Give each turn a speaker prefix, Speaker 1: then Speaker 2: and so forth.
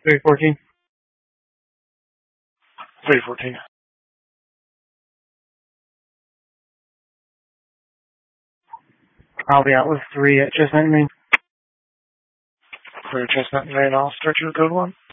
Speaker 1: 314.
Speaker 2: 314.
Speaker 1: I'll be out with 3 at Chestnut and Main.
Speaker 2: 3 Chestnut and Main, I'll start you with code 1.